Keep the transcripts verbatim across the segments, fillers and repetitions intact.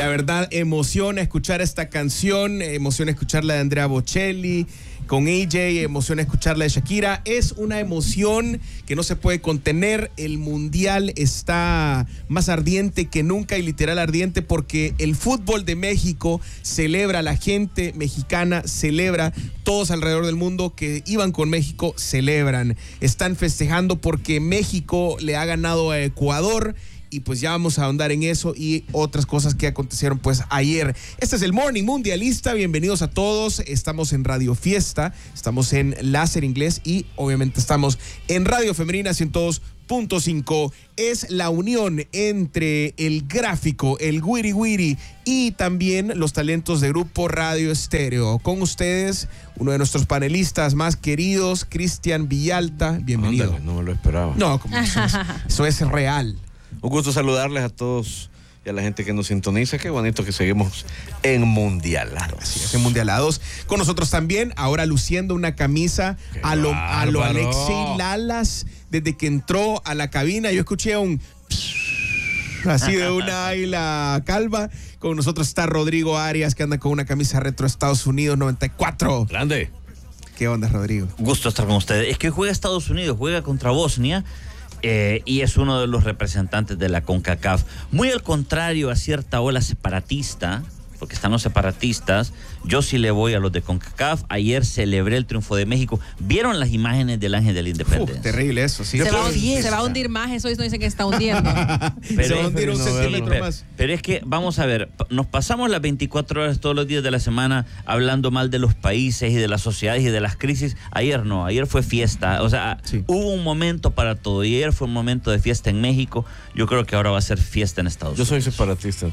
la verdad emociona escuchar esta canción, emociona escucharla de Andrea Bocelli con A J, emociona escucharla de Shakira. Es una emoción que no se puede contener. El mundial está más ardiente que nunca, y literal ardiente, porque el fútbol de México celebra, la gente mexicana celebra, todos alrededor del mundo que iban con México celebran, están festejando porque México le ha ganado a Ecuador. Y pues ya vamos a ahondar en eso y otras cosas que acontecieron pues ayer. Este es el Morning Mundialista, bienvenidos a todos. Estamos en Radio Fiesta, estamos en Láser Inglés y obviamente estamos en Radio Femenina ciento dos punto cinco. Es la unión entre el gráfico, el Wiri Wiri y también los talentos de Grupo Radio Estéreo. Con ustedes, uno de nuestros panelistas más queridos, Cristian Villalta. Bienvenido. Ándale, no me lo esperaba. No, como eso es, eso es real. Un gusto saludarles a todos y a la gente que nos sintoniza. Qué bonito que seguimos en Mundialados. Así es, en Mundialados. Con nosotros también, ahora luciendo una camisa a lo, a lo Alexei Lalas. Desde que entró a la cabina, yo escuché un así de una águila calva. Con nosotros está Rodrigo Arias, que anda con una camisa retro Estados Unidos noventa y cuatro. Grande. ¿Qué onda, Rodrigo? Gusto estar con ustedes. Es que juega Estados Unidos, juega contra Bosnia. Eh, y es uno de los representantes de la CONCACAF. Muy al contrario a cierta ola separatista, porque están los separatistas, yo sí le voy a los de CONCACAF. Ayer celebré el triunfo de México. ¿Vieron las imágenes del Ángel de la Independencia? Uf, terrible eso, sí. Se va, se va a hundir más, eso no dicen que está hundiendo. Pero se va a hundir un no, centímetro pero, más. Pero es que, vamos a ver, nos pasamos las veinticuatro horas todos los días de la semana hablando mal de los países y de las sociedades y de las crisis. Ayer no, ayer fue fiesta. O sea, sí, hubo un momento para todo. Y ayer fue un momento de fiesta en México. Yo creo que ahora va a ser fiesta en Estados Unidos. Yo soy separatista.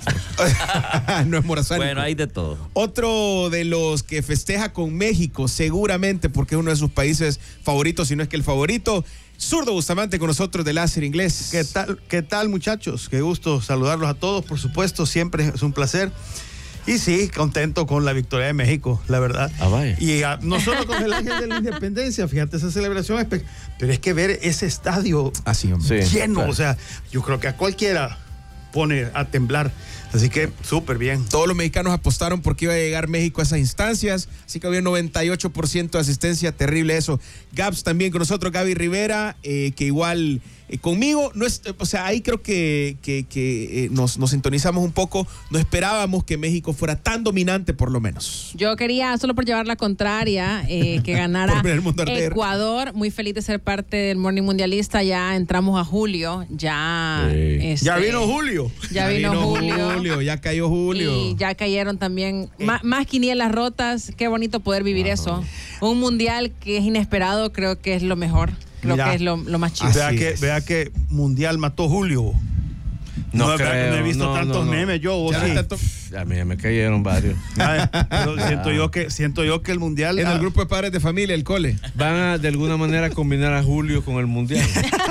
No es morazánico. Bueno, hay de todo. Otro de los que festeja con México, seguramente porque es uno de sus países favoritos, si no es que el favorito, Zurdo Bustamante con nosotros de Láser Inglés. ¿Qué tal, qué tal, muchachos? Qué gusto saludarlos a todos, por supuesto, siempre es un placer. Y sí, contento con la victoria de México, la verdad. Ah, vaya. Y a, no solo con el Ángel de la Independencia, fíjate, esa celebración es pe- pero es que ver ese estadio así, hombre, sí, lleno, claro. O sea, yo creo que a cualquiera pone a temblar. Así que súper bien. Todos los mexicanos apostaron porque iba a llegar México a esas instancias, así que había noventa y ocho por ciento de asistencia, terrible eso. Gabs también con nosotros, Gaby Rivera, eh, que igual eh, conmigo, no es, o sea, ahí creo que, que, que eh, nos, nos sintonizamos un poco, no esperábamos que México fuera tan dominante por lo menos. Yo quería, solo por llevar la contraria, eh, que ganara Ecuador. Muy feliz de ser parte del Morning Mundialista, ya entramos a julio, ya... Sí. Este, Ya vino Julio. Ya, ya vino, vino Julio. Julio. Ya cayó Julio. Y ya cayeron también eh. más, más quinielas rotas. Qué bonito poder vivir ah, eso. Un mundial que es inesperado, creo que es lo mejor. Creo Mira, que es lo, lo más chido. Vea que, vea que Mundial mató Julio. No, no, creo, no he visto no, tantos no, no. memes yo. ¿Vos sí? Tanto... A mí ya me cayeron varios. Ay, pero siento yo que siento yo que el mundial en ah, el grupo de padres de familia, el cole. Van a de alguna manera a combinar a Julio con el mundial.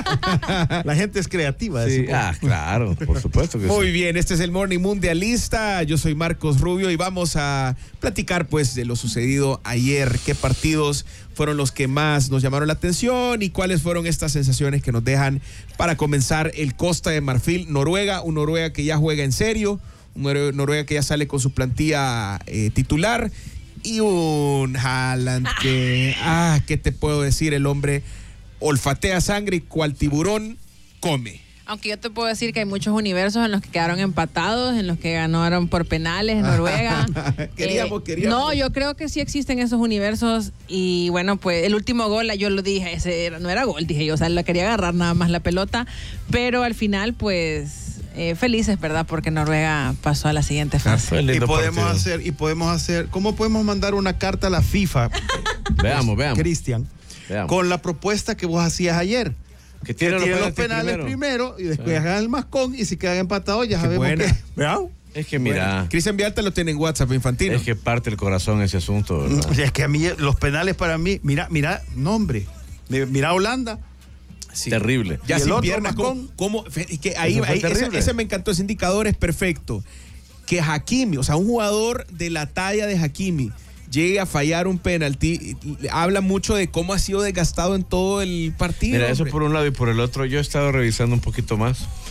La gente es creativa. Sí, ah, claro, por supuesto que Muy sí. bien, este es el Morning Mundialista. Yo soy Marcos Rubio y vamos a platicar pues de lo sucedido ayer. ¿Qué partidos fueron los que más nos llamaron la atención y cuáles fueron estas sensaciones que nos dejan para comenzar el Costa de Marfil, Noruega, un Noruega que ya juega en serio, un Noruega que ya sale con su plantilla eh, titular y un Haaland que, ah, ¿qué te puedo decir? El hombre olfatea sangre y cual tiburón come. Aunque yo te puedo decir que hay muchos universos en los que quedaron empatados, en los que ganaron por penales en Noruega. queríamos, eh, queríamos. No, yo creo que sí existen esos universos y bueno, pues el último gol, yo lo dije, ese era, no era gol, dije yo, o sea, lo quería agarrar nada más la pelota, pero al final pues eh, felices, ¿verdad? Porque Noruega pasó a la siguiente fase. Y podemos partido. hacer, y podemos hacer, ¿cómo podemos mandar una carta a la FIFA? Veamos, veamos. Cristian, con la propuesta que vos hacías ayer. Que tienen los, los penales primero, primero y después sí. hagan el mascón y si quedan empatados ya Qué sabemos buena. que... ¿Veamos? Es que mira... Bueno, Cristian Villalta lo tiene en WhatsApp infantil. Es que parte el corazón ese asunto, ¿verdad? Es que a mí los penales para mí... Mira, mira, nombre. Mira Holanda. Sí. Terrible. Ya sin piernas. ¿Cómo, cómo, que ahí, ahí ese, ese me encantó, ese indicador es perfecto. Que Hakimi, o sea, un jugador de la talla de Hakimi llegue a fallar un penalti, habla mucho de cómo ha sido desgastado en todo el partido. Mira, hombre. eso por un lado y por el otro, yo he estado revisando un poquito más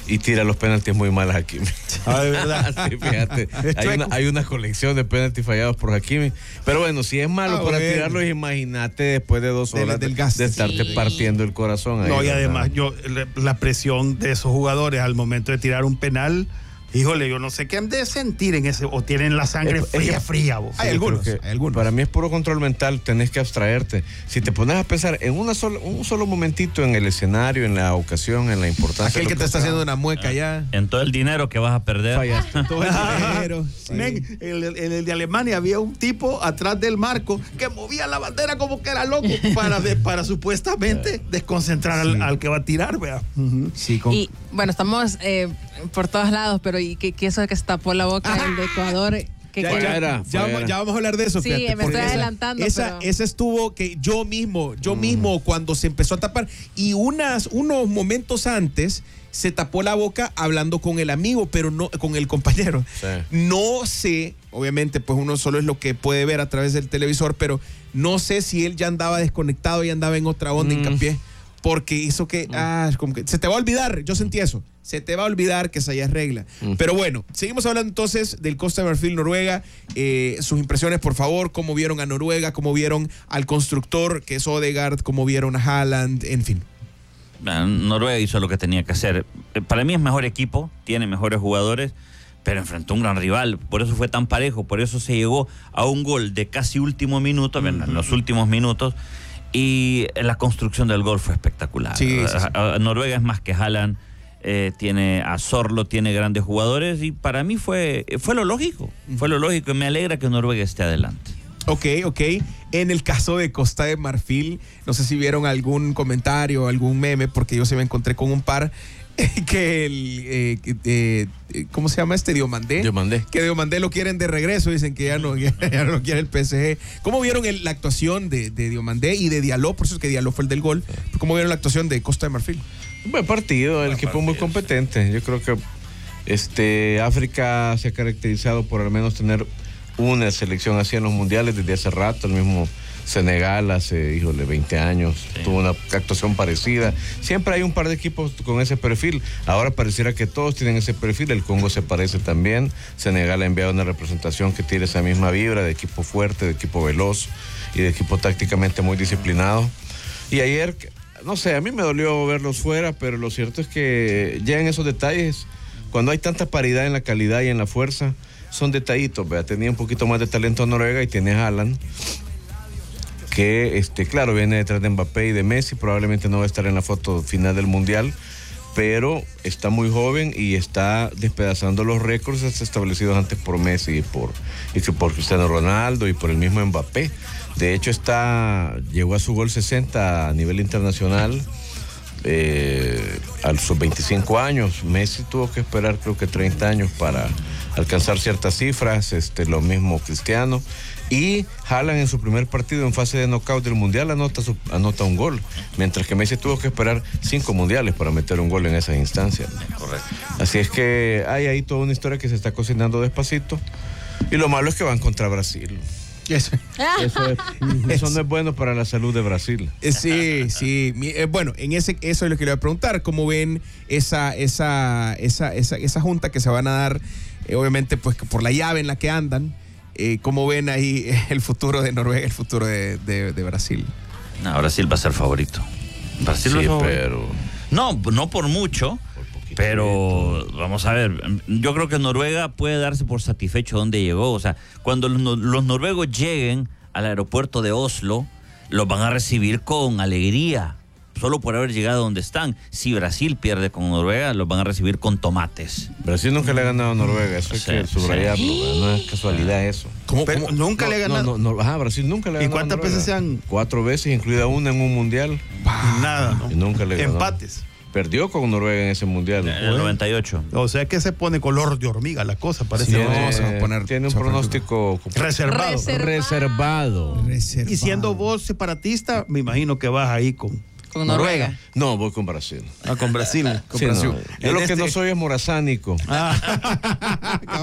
y tira los penaltis muy mal a Hakimi. Ah, de verdad. Sí, fíjate. Hay una, hay una colección de penaltis fallados por Hakimi. Pero bueno, si es malo Ah, para bueno. tirarlos, imagínate después de dos Del- horas del de, gasto. de estarte Sí. partiendo el corazón. Ahí, No, y ¿verdad? además, yo la- la presión de esos jugadores al momento de tirar un penal, híjole, yo no sé qué han de sentir en ese, o tienen la sangre Es- es fría, que- fría, vos. Hay Yo algunos, creo que hay algunos. Para mí es puro control mental, tenés que abstraerte. Si te pones a pensar en una sola, un solo momentito en el escenario, en la ocasión, en la importancia. Aquel de que lo te está está- haciendo una mueca ya. En todo el dinero que vas a perder. Fallaste. Todo el dinero. Sí. Men, en el, en el de Alemania había un tipo atrás del marco que movía la bandera como que era loco para, de- para supuestamente desconcentrar al, Sí. al que va a tirar, vea. Ujú. Sí, con- Y bueno, estamos eh, por todos lados, pero ¿y qué, qué eso de que se tapó la boca el de Ecuador? Que Ya, que- ya- Fuera, ya vamos, fuera. ya vamos a hablar de eso. Sí, fíjate, me porque estoy esa- adelantando, Esa, pero- esa estuvo que yo mismo, yo mismo cuando se empezó a tapar y unas, unos momentos antes se tapó la boca hablando con el amigo, pero no con el compañero. Sí. No sé, obviamente, pues uno solo es lo que puede ver a través del televisor, pero no sé si él ya andaba desconectado y andaba en otra onda, Mm. hincapié. Porque hizo que, ah, como que se te va a olvidar, yo sentí eso, se te va a olvidar que esa ya es regla. Mm. Pero bueno, seguimos hablando entonces del Costa de Marfil, Noruega. Eh, sus impresiones, por favor, cómo vieron a Noruega, cómo vieron al constructor, que es Odegaard, cómo vieron a Haaland, en fin. Bueno, Noruega hizo lo que tenía que hacer. Eh, Para mí es mejor equipo, tiene mejores jugadores, pero enfrentó a un gran rival. Por eso fue tan parejo, por eso se llegó a un gol de casi último minuto, bueno, en los últimos minutos, y la construcción del gol fue espectacular. Sí, sí, sí. A- a- Noruega es más que Haaland, eh, tiene a Sorlo, tiene grandes jugadores, y para mí fue, fue lo lógico, fue lo lógico, y me alegra que Noruega esté adelante. Ok, ok. En el caso de Costa de Marfil, no sé si vieron algún comentario, algún meme, porque yo se me encontré con un par que el, eh, que, eh, eh, ¿cómo se llama este? Diomandé. Diomandé. Que Diomandé lo quieren de regreso, dicen que ya no, ya, ya no quiere el P S G. ¿Cómo vieron el- la actuación de, de Diomandé y de Diallo? Por eso es que Diallo fue el del gol. ¿Cómo vieron la actuación de Costa de Marfil? Un buen partido, el equipo muy competente. Yo creo que este África se ha caracterizado por al menos tener una selección así en los mundiales desde hace rato. El mismo Senegal hace, híjole, veinte años Sí. tuvo una actuación parecida. Siempre hay un par de equipos con ese perfil. Ahora pareciera que todos tienen ese perfil. El Congo se parece también. Senegal ha enviado una representación que tiene esa misma vibra de equipo fuerte, de equipo veloz y de equipo tácticamente muy disciplinado. Y ayer, no sé, a mí me dolió verlos fuera, pero lo cierto es que ya en esos detalles, cuando hay tanta paridad en la calidad y en la fuerza, son detallitos. ¿Verdad? Tenía un poquito más de talento Noruega y tiene Haaland, que, este, claro, viene detrás de Mbappé y de Messi, probablemente no va a estar en la foto final del Mundial, pero está muy joven y está despedazando los récords establecidos antes por Messi y por, y por Cristiano Ronaldo y por el mismo Mbappé. De hecho, está, llegó a su gol sesenta a nivel internacional eh, a sus veinticinco años. Messi tuvo que esperar creo que treinta años para alcanzar ciertas cifras, este, lo mismo Cristiano. Y Haaland en su primer partido en fase de knockout del Mundial anota, su, anota un gol, mientras que Messi tuvo que esperar cinco mundiales para meter un gol en esas instancias. Correcto. Así es que hay ahí toda una historia que se está cocinando despacito. Y lo malo es que van contra Brasil. Eso. Eso, es- eso no es bueno para la salud de Brasil. Eh, Sí, sí. Mi- eh, bueno, en ese, eso es lo que le voy a preguntar. ¿Cómo ven esa, esa, esa, esa, esa junta que se van a dar, eh, obviamente, pues por la llave en la que andan? Eh, ¿Cómo ven ahí eh, el futuro de Noruega, el futuro de, de- de Brasil? No, Brasil va a ser favorito. Brasil Sí, va a ser favorito. pero... No, no por mucho, por poquito. pero vamos a ver, yo creo que Noruega puede darse por satisfecho donde llegó. O sea, cuando los, no- los noruegos lleguen al aeropuerto de Oslo, los van a recibir con alegría, solo por haber llegado donde están. Si Brasil pierde con Noruega, los van a recibir con tomates. Brasil nunca le ha ganado a Noruega, eso hay Sí, que subrayarlo, sí. ¿verdad? No es casualidad eso. ¿Cómo, Pero cómo? nunca No, le ha no, ganado. no, no, ajá, Brasil nunca le ha ¿Y ganado a cuántas Noruega. veces se han- Cuatro veces, incluida una en un mundial. Y nada, ¿no? Y nunca le ganó. Empates. Perdió con Noruega en ese mundial. En el noventa y ocho. O sea que se pone color de hormiga la cosa, parece. Sí, Tiene, no, se va a poner- tiene un se va a poner- pronóstico Reservado. Reservado. reservado. Reservado. Y siendo vos separatista, me imagino que vas ahí con, Con Noruega. No, voy con Brasil. Ah, con Brasil. Con Sí, Brasil. no. Yo En lo que este- no soy es morazánico. Ah,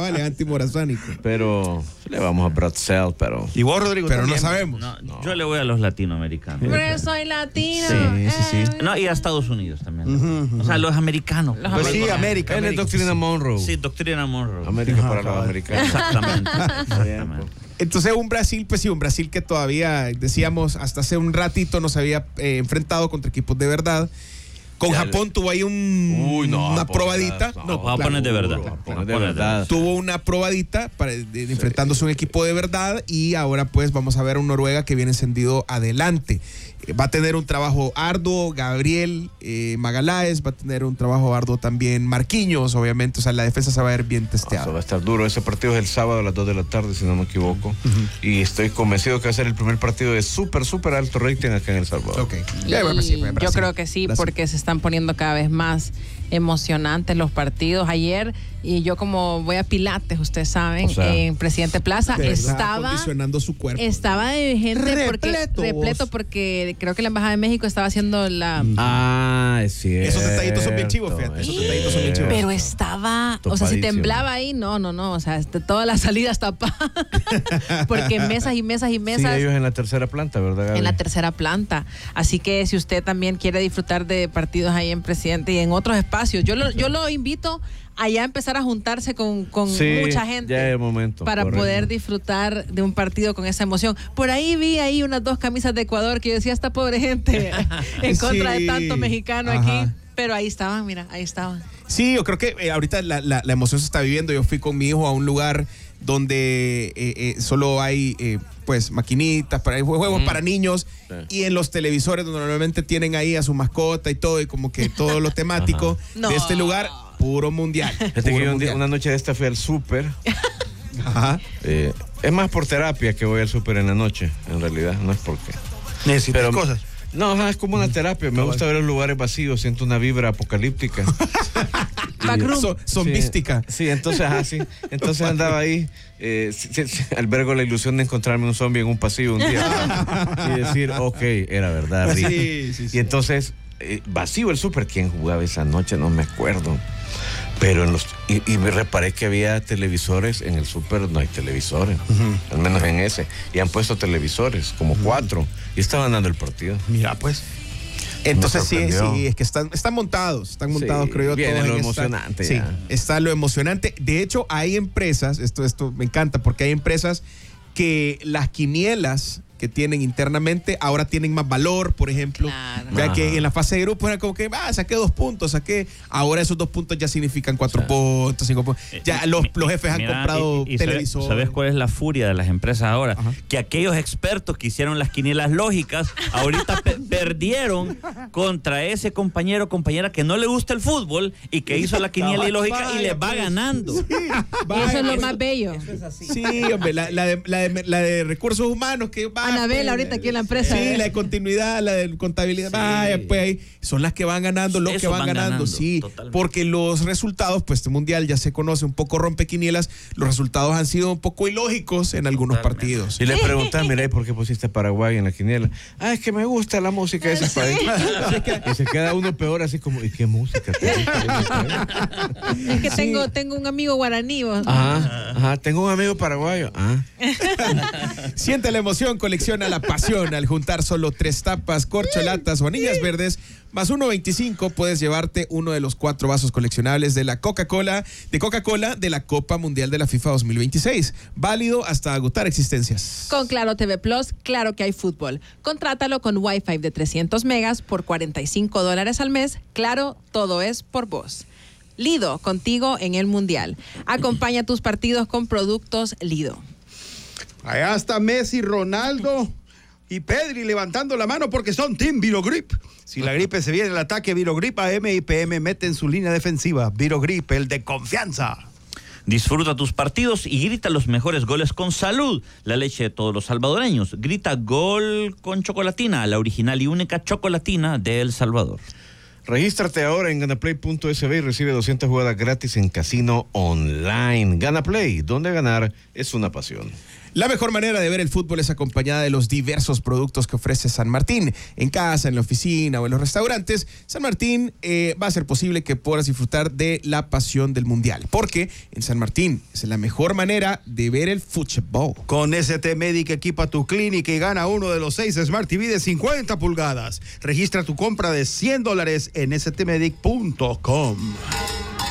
cabal, es antimorazánico. Pero le vamos a Brazil, pero... Y vos, Rodrigo, Pero también. no sabemos. No, no. Yo le voy a los latinoamericanos. Pero soy latino. Sí, sí, sí. eh. No, y a Estados Unidos también. Ujú, ujú. O sea, los americanos. Los Pues sí, americanos. América. Él es América. doctrina Monroe. Sí, doctrina Monroe. América Ajá, para los cabal. americanos. Exactamente. Exactamente. Entonces un Brasil, pues sí, un Brasil que todavía, decíamos, hasta hace un ratito nos había eh, enfrentado contra equipos de verdad. Con Ya Japón le- tuvo ahí un, Uy, no, una Japón, probadita. no, No, Japón claro. es de verdad. Japón es de verdad. Tuvo una probadita para, de- de- enfrentándose a un equipo de verdad y ahora pues vamos a ver a un Noruega que viene encendido adelante. Eh, va a tener un trabajo arduo Gabriel eh, Magaláes, va a tener un trabajo arduo también Marquinhos, obviamente, o sea, la defensa se va a ver bien Eso testeada. va a estar duro. Ese partido es el sábado a las dos de la tarde, si no me equivoco. Y estoy convencido que va a ser el primer partido de súper, súper alto rating acá en El Salvador. Ok. Y Ya, bueno, sí, yo Brasil. creo que sí, Brasil. porque se están poniendo cada vez más emocionantes los partidos. Ayer, y yo como voy a Pilates, ustedes saben, O sea, en Presidente Plaza, De verdad, estaba... acondicionando su cuerpo. Estaba de gente porque, Repleto, repleto vos. porque creo que la Embajada de México estaba haciendo la... Ah, es cierto. Esos detallitos son bien chivos, fíjate, esos detallitos son bien chivos. Pero estaba, o sea, si Topadísimo. temblaba ahí, no, no, no, o sea, este, todas las salidas tapadas, porque mesas y mesas y Sí, mesas ellos en la tercera planta, ¿verdad, Gaby? en la tercera planta. Así que si usted también quiere disfrutar de partidos ahí en Presidente y en otros espacios, yo lo, yo lo invito a ya empezar a juntarse con, con Sí, mucha gente. ya es el momento, para correcto. poder disfrutar de un partido con esa emoción. Por ahí vi ahí unas dos camisas de Ecuador que yo decía, esta pobre gente en contra de Sí. tanto mexicano Ajá. aquí. Pero ahí estaban, mira, ahí estaban. Sí, yo creo que eh, ahorita la, la- la emoción se está viviendo. Yo fui con mi hijo a un lugar donde eh, eh, solo hay eh, pues maquinitas, para, juegos para niños Sí. y en los televisores donde normalmente tienen ahí a su mascota y todo y como que todo lo temático No. de este lugar, puro mundial. Fíjate puro que yo un día- mundial. una noche de esta fui al súper. Ajá. Eh, es más por terapia que voy al súper en la noche, en realidad, no es porque. Necesitas Pero- cosas. No, ajá, es como una terapia. Me gusta ver los lugares vacíos, siento una vibra apocalíptica. Backroom. So- zombística. Sí, sí, entonces, ajá, sí. Entonces andaba ahí, eh, sí, sí, sí, albergo la ilusión de encontrarme un zombie en un pasillo un día y decir, ok, era verdad, Rick. Sí, sí, sí. Y entonces, eh, vacío el súper. ¿Quién jugaba esa noche? No me acuerdo. Pero en los y, y me reparé que había televisores en el súper, no hay televisores, al menos en ese. Y han puesto televisores, como cuatro, y estaban dando el partido. Mira, pues. Entonces sí, sorprendió. sí, es que están, están montados, están montados, Sí, creo yo. viene todos lo en esta- emocionante Sí, ya. está lo emocionante. De hecho, hay empresas, esto, esto me encanta, porque hay empresas que las quinielas que tienen internamente ahora tienen más valor, por ejemplo. Claro. Vea Ajá. que en la fase de grupo era como que, ah, saqué dos puntos, saqué. Ahora esos dos puntos ya significan cuatro puntos, cinco puntos. Ya los, Mi- los jefes han mira, comprado y- y sabe- televisores. ¿Sabes cuál es la furia de las empresas ahora? Ajá. Que aquellos expertos que hicieron las quinielas lógicas ahorita pe- perdieron contra ese compañero o compañera que no le gusta el fútbol y que hizo la quiniela ilógica y les va Vaya, pues. ganando. Vaya, Eso es lo eso- más bello. Sí, hombre, la, la de, la, de, la de recursos humanos que va. Anabel, pues, ahorita aquí en la empresa. Sí, la de continuidad, la de contabilidad. Sí. Vaya, pues ahí son las que van ganando, los Esos que van, van ganando, ganando, sí. totalmente. Porque los resultados, pues este mundial ya se conoce un poco rompequinielas. Los resultados han sido un poco ilógicos en algunos Totalmente. partidos. Y le preguntan, mira, ¿y por qué pusiste Paraguay en la quiniela? Ah, es que me gusta la música de ese país. Y se queda uno peor así como, ¿y qué música? Es que tengo, tengo un amigo guaraní. vos. Ajá, ajá, tengo un amigo paraguayo. Ah. Siente la emoción, colecciona la pasión. Al juntar solo tres tapas, corcholatas o anillas verdes, más uno veinticinco, puedes llevarte uno de los cuatro vasos coleccionables de la Coca-Cola, de Coca-Cola de la Copa Mundial de la FIFA dos mil veintiséis. Válido hasta agotar existencias. Con Claro T V Plus, claro que hay fútbol. Contrátalo con Wi-Fi de trescientos megas por cuarenta y cinco dólares al mes. Claro, todo es por vos. Lido, contigo en el Mundial. Acompaña tus partidos con productos Lido. Allá está Messi, Ronaldo y Pedri levantando la mano porque son Team Virogrip. Si la gripe se viene al ataque, Virogrip A M y P M mete en su línea defensiva. Virogrip, el de confianza. Disfruta tus partidos y grita los mejores goles con Salud, la leche de todos los salvadoreños. Grita gol con Chocolatina, la original y única chocolatina de El Salvador. Regístrate ahora en ganaplay punto s b y recibe doscientas jugadas gratis en casino online. Ganaplay, donde ganar es una pasión. La mejor manera de ver el fútbol es acompañada de los diversos productos que ofrece San Martín. En casa, en la oficina o en los restaurantes, San Martín eh, va a ser posible que puedas disfrutar de la pasión del Mundial. Porque en San Martín es la mejor manera de ver el fútbol. Con S T Medic equipa tu clínica y gana uno de los seis Smart T V de cincuenta pulgadas. Registra tu compra de cien dólares en s t medic punto com.